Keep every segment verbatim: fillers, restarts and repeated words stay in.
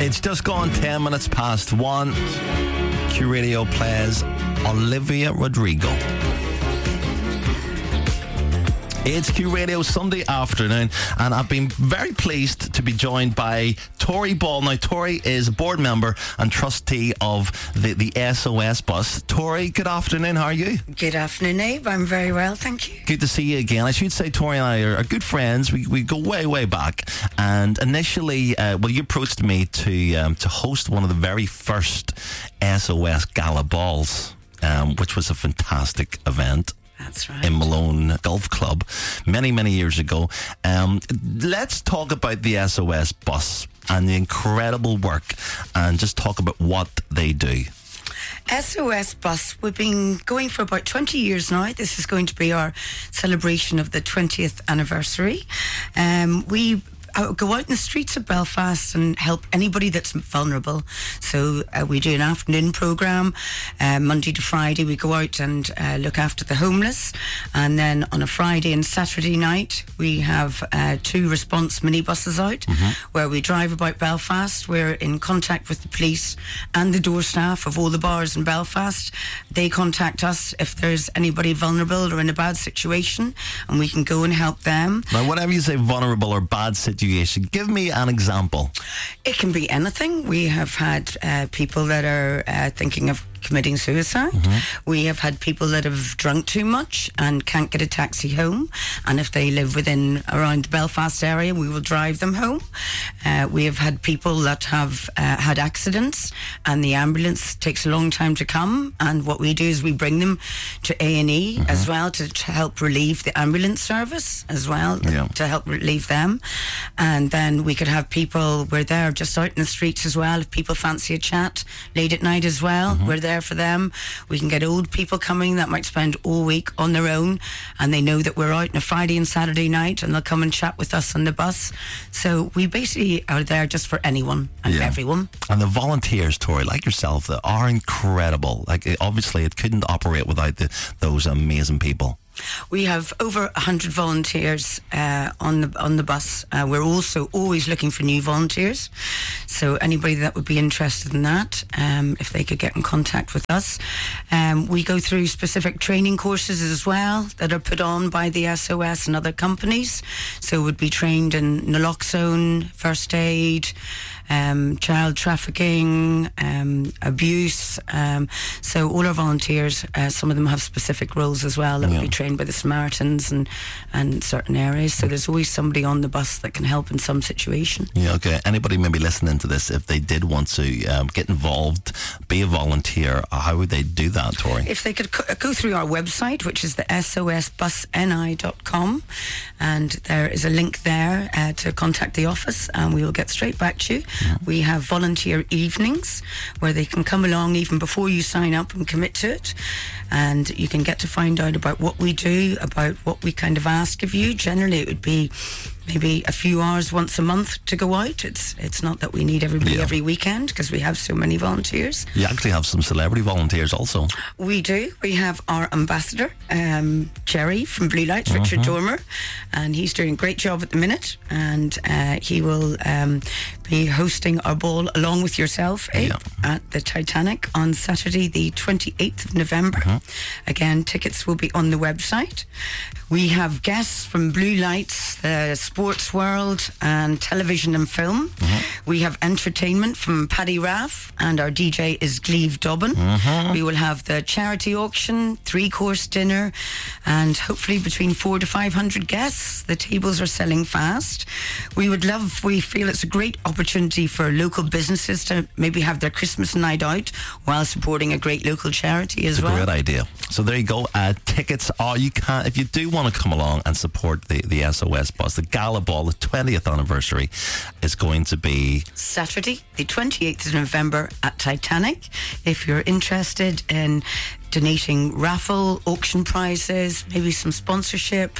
It's just gone ten minutes past one. Q Radio plays Olivia Rodrigo. It's Q Radio Sunday afternoon, and I've been very pleased to be joined by Tori Ball. Now, Tori is a board member and trustee of the, the S O S bus. Tori, good afternoon. How are you? Good afternoon, Abe. I'm very well, thank you. Good to see you again. I should say Tori and I are, are good friends. We we go way, way back. And initially, uh, well, you approached me to um, to host one of the very first S O S Gala Balls, um, which was a fantastic event. That's right. In Malone Golf Club many, many years ago. Um, let's talk about the S O S bus and the incredible work, and just talk about what they do. S O S Bus, we've been going for about twenty years now. This is going to be our celebration of the twentieth anniversary. Um, we Uh, go out in the streets of Belfast and help anybody that's vulnerable. So uh, we do an afternoon programme, uh, Monday to Friday. We go out and uh, look after the homeless, and then on a Friday and Saturday night we have uh, two response minibuses out, mm-hmm. where we drive about Belfast. We're in contact with the police and the door staff of all the bars in Belfast. They contact us if there's anybody vulnerable or in a bad situation, and we can go and help them. Now, whenever you say vulnerable or bad situation, give me an example. It can be anything. We have had uh, people that are uh, thinking of committing suicide. Mm-hmm. We have had people that have drunk too much and can't get a taxi home, and if they live within around the Belfast area, we will drive them home. Uh, we have had people that have uh, had accidents and the ambulance takes a long time to come, and what we do is we bring them to A and E mm-hmm. as well to, to help relieve the ambulance service as well, yeah. to help relieve them. And then we could have people, we're there just out in the streets as well if people fancy a chat late at night as well. Mm-hmm. We're there for them. We can get old people coming that might spend all week on their own, and they know that we're out on a Friday and Saturday night, and they'll come and chat with us on the bus. So we basically are there just for anyone and yeah. everyone. And the volunteers, Tori, like yourself, that are incredible. Like, obviously it couldn't operate without the, those amazing people. We have over one hundred volunteers uh, on the on the bus. Uh, we're also always looking for new volunteers. So anybody that would be interested in that, um, if they could get in contact with us. Um, we go through specific training courses as well that are put on by the S O S and other companies. So would be trained in naloxone, first aid, um, child trafficking, um, abuse. Um, so all our volunteers, uh, some of them have specific roles as well that yeah. would be trained by the Samaritans and, and certain areas. So there's always somebody on the bus that can help in some situation. Yeah, okay. Anybody maybe listening to this, if they did want to um, get involved, be a volunteer, how would they do that, Tori? If they could co- go through our website, which is the S O S bus N I dot com, and there is a link there uh, to contact the office, and we will get straight back to you. Yeah. We have volunteer evenings where they can come along even before you sign up and commit to it, and you can get to find out about what we do, about what we kind of ask of you. Generally it would be maybe a few hours once a month to go out. It's it's not that we need everybody yeah. every weekend, because we have so many volunteers. You actually have some celebrity volunteers also. We do. We have our ambassador, um, Jerry from Blue Lights, uh-huh. Richard Dormer, and he's doing a great job at the minute, and uh, he will um, be hosting our ball along with yourself, Abe, yeah. at the Titanic on Saturday the twenty-eighth of November. Uh-huh. Again, tickets will be on the website. We have guests from Blue Lights, the sports world, and television and film. Mm-hmm. We have entertainment from Paddy Raff, and our D J is Gleave Dobbin. Mm-hmm. We will have the charity auction, three-course dinner, and hopefully between four to five hundred guests. The tables are selling fast. We would love, we feel it's a great opportunity for local businesses to maybe have their Christmas night out while supporting a great local charity as it's well. A great idea. So there you go. Uh, tickets are, you can, if you do want to come along and support the, the S O S bus, the Gala Ball, the twentieth anniversary is going to be Saturday, the twenty-eighth of November at Titanic. If you're interested in donating raffle, auction prizes, maybe some sponsorship,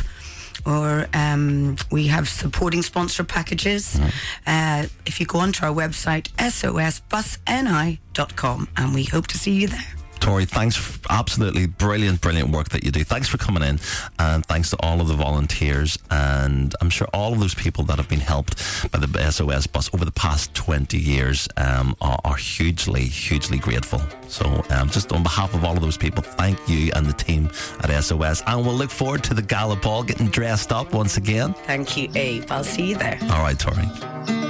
or um, we have supporting sponsor packages. Mm. Uh, if you go onto our website, S O S bus N I dot com, and we hope to see you there. Tori, thanks for absolutely brilliant, brilliant work that you do. Thanks for coming in, and thanks to all of the volunteers, and I'm sure all of those people that have been helped by the S O S bus over the past twenty years um, are, are hugely, hugely grateful. So um, just on behalf of all of those people, thank you and the team at S O S, and we'll look forward to the Gala Ball getting dressed up once again. Thank you, Abe. I'll see you there. All right, Tori.